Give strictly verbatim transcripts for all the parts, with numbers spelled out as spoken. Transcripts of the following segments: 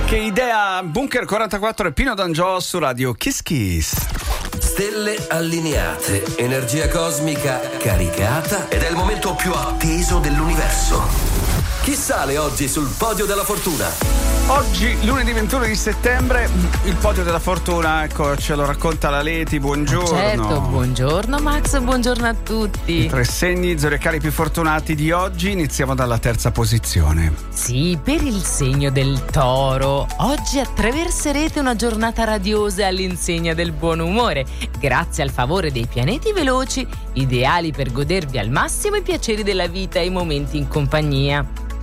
Che idea! Bunker quarantaquattro e Pino D'Angio su Radio Kiss Kiss. Stelle allineate, energia cosmica caricata ed è il momento più atteso dell'universo. Chi sale oggi sul podio della fortuna? Oggi, lunedì ventuno di settembre, il podio della fortuna, ecco, ce lo racconta la Leti, buongiorno. Certo, buongiorno Max, buongiorno a tutti. I tre segni zodiacali più fortunati di oggi, iniziamo dalla terza posizione. Sì, per il segno del Toro, oggi attraverserete una giornata radiosa all'insegna del buon umore, grazie al favore dei pianeti veloci, ideali per godervi al massimo i piaceri della vita e i momenti in compagnia.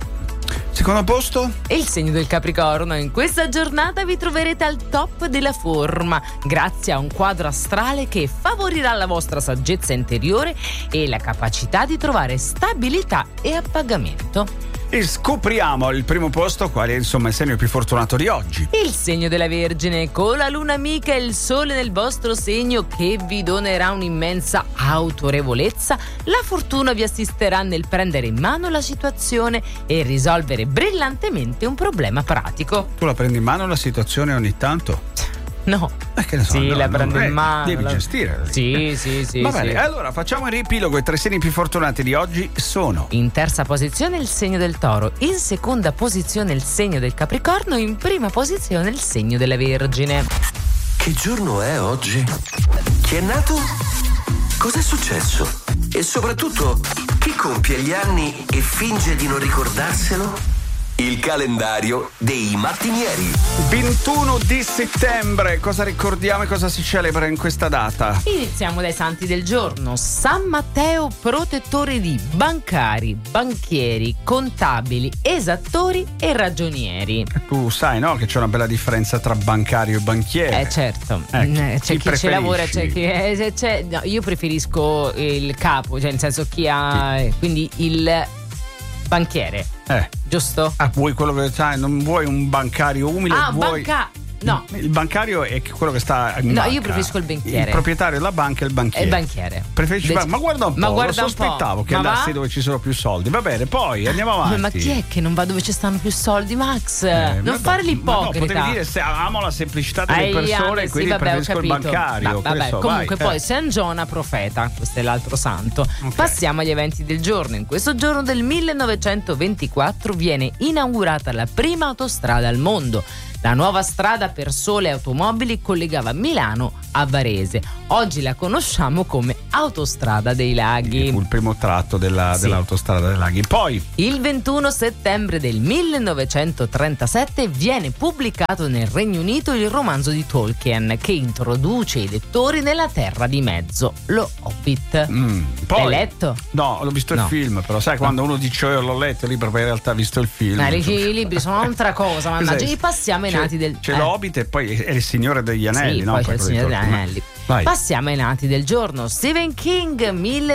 Secondo posto? E il segno del Capricorno. In questa giornata vi troverete al top della forma, grazie a un quadro astrale che favorirà la vostra saggezza interiore e la capacità di trovare stabilità e appagamento. E scopriamo al primo posto qual è insomma il segno più fortunato di oggi. Il segno della Vergine, con la luna amica e il sole nel vostro segno che vi donerà un'immensa autorevolezza, la fortuna vi assisterà nel prendere in mano la situazione e risolvere brillantemente un problema pratico. Tu la prendi in mano la situazione ogni tanto? No. Eh, che ne so, sì, no, la no, prendo eh, in mano. Devi la... gestire. Sì, sì, sì. Va bene, sì. allora facciamo il riepilogo. I tre segni più fortunati di oggi sono: in terza posizione il segno del Toro, in seconda posizione il segno del Capricorno, in prima posizione il segno della Vergine. Che giorno è oggi? Chi è nato? Cos'è successo? E soprattutto, chi compie gli anni e finge di non ricordarselo? Il calendario dei mattinieri. ventuno di settembre, cosa ricordiamo e cosa si celebra in questa data? Iniziamo dai santi del giorno. San Matteo, protettore di bancari, banchieri, contabili, esattori e ragionieri. Tu sai, no, che c'è una bella differenza tra bancario e banchiere. Eh certo, Ecco, c'è chi chi ci lavora, preferisci? c'è chi eh, c'è, no, io preferisco il capo, cioè nel senso chi ha, quindi il banchiere. Eh. Giusto? Ah, vuoi quello che sai, non vuoi un bancario umile, Ah, vuoi... banca... No. Il bancario è quello che sta in No, banca. io preferisco il banchiere. Il proprietario della banca è il banchiere. È il banchiere. Preferisci Dec- ma guarda un po', ma guarda lo un po'. sospettavo che Ma andassi va? dove ci sono più soldi. Va bene, poi andiamo avanti. Ma chi è che non va dove ci stanno più soldi, Max? Eh, non ma fare no, l'ipocrita. Ma no, potevi dire se amo la semplicità delle Ai persone, anni, quindi sì, vabbè, ho preferisco il capito. bancario. Va- vabbè, che so, comunque vai, poi eh. San Giona profeta, questo è l'altro santo. Ok. Passiamo agli eventi del giorno. In questo giorno del millenovecentoventiquattro viene inaugurata la prima autostrada al mondo. La nuova strada per sole automobili collegava Milano a Varese. Oggi la conosciamo come Autostrada dei Laghi. Fu il primo tratto della, Sì. dell'autostrada dei laghi. Poi Il ventuno settembre del millenovecentotrentasette viene pubblicato nel Regno Unito il romanzo di Tolkien che introduce i lettori nella Terra di Mezzo, lo Hobbit. mm, poi L'hai letto? No, l'ho visto No. il film, però sai quando uno dice io l'ho letto il libro, poi in realtà ha visto il film. Ma non so. i libri sono un'altra cosa, mannaggia. Cos'è? Gli passiamo ai C'è- nati del... C'è eh. l'Hobbit e poi è il Signore degli Anelli, Sì, no? poi c'è il Quello di Signore degli Tolkien. Anelli. Vai. Passiamo ai nati del giorno. Stephen King,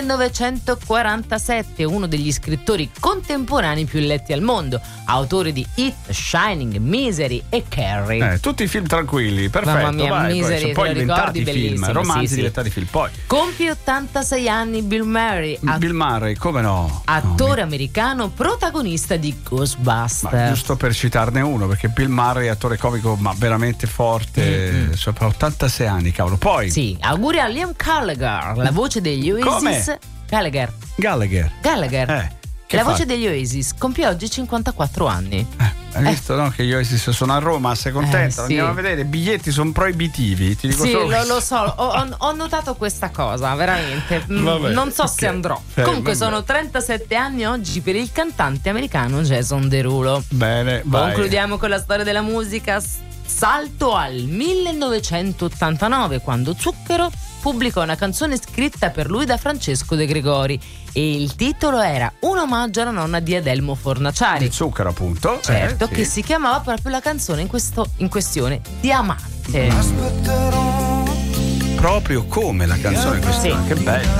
millenovecentoquarantasette, uno degli scrittori contemporanei più letti al mondo, autore di It, Shining, Misery e Carrie. Eh, tutti i film tranquilli, perfetto. Mamma mia, vai, Misery, poi, te sono poi lo diventati ricordi? film, Bellissimo, romanzi sì, sì. diventati film. Poi Compie ottantasei anni Bill Murray, att- Bill Murray, come no? attore No, americano, protagonista di mi- Ghostbusters. ma giusto per citarne uno, perché Bill Murray è attore comico ma veramente forte, Mm-hmm. sopra ottantasei anni, cavolo. Poi Sì, auguri a Liam Gallagher, la voce degli Oasis. Come? Gallagher. Gallagher. Gallagher. Eh, che la fa? voce degli Oasis compie oggi cinquantaquattro anni. Eh, hai visto no? Che io Oasis sono a Roma, sei contenta? Eh, sì. Andiamo a vedere, i biglietti sono proibitivi, ti dico Sì, solo lo, questo. lo so, ho, ho- ho notato questa cosa, veramente. Mm, Vabbè, non so ok. se andrò. Eh, Comunque vabbè. sono trentasette anni oggi per il cantante americano Jason Derulo. Bene, vai. Concludiamo con la storia della musica. Salto al millenovecentottantanove, quando Zucchero pubblicò una canzone scritta per lui da Francesco De Gregori e il titolo era un omaggio alla nonna di Adelmo Fornaciari. Di Zucchero, appunto. Certo, eh, sì. che si chiamava proprio la canzone in, questo, in questione Diamante. Proprio come la canzone in questione, Sì. che bella.